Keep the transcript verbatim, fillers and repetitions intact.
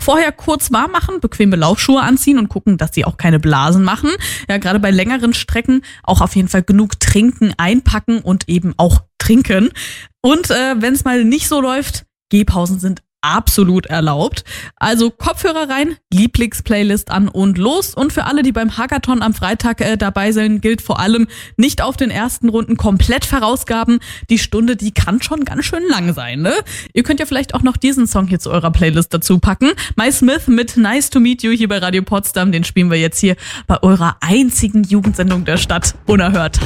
Vorher kurz warm machen, bequeme Laufschuhe anziehen und gucken, dass sie auch keine Blasen machen. Ja, gerade bei längeren Strecken auch auf jeden Fall genug trinken, einpacken und eben auch trinken. Und äh, wenn es mal nicht so läuft, Gehpausen sind absolut erlaubt. Also Kopfhörer rein, Lieblingsplaylist an und los. Und für alle, die beim Hackathon am Freitag äh, dabei sind, gilt vor allem nicht auf den ersten Runden komplett verausgaben. Die Stunde, die kann schon ganz schön lang sein, ne? Ihr könnt ja vielleicht auch noch diesen Song hier zu eurer Playlist dazu packen. My Smith mit Nice to Meet You hier bei Radio Potsdam. Den spielen wir jetzt hier bei eurer einzigen Jugendsendung der Stadt unerhört.